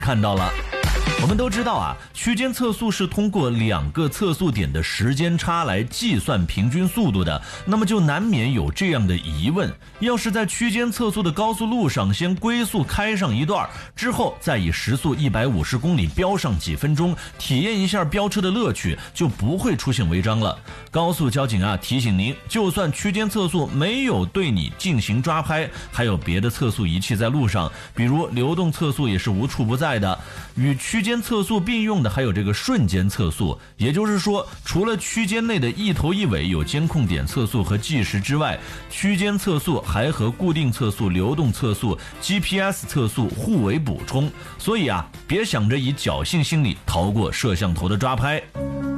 看到了。我们都知道啊，区间测速是通过2个测速点的时间差来计算平均速度的，那么就难免有这样的疑问：要是在区间测速的高速路上先龟速开上一段，之后再以时速150公里飙上几分钟，体验一下飙车的乐趣，就不会出现违章了。高速交警啊，提醒您，就算区间测速没有对你进行抓拍，还有别的测速仪器在路上，比如流动测速也是无处不在的。与区间测速并用的还有这个瞬间测速，也就是说，除了区间内的一头一尾有监控点测速和计时之外，区间测速还和固定测速、流动测速、GPS 测速互为补充。所以啊，别想着以侥幸心理逃过摄像头的抓拍。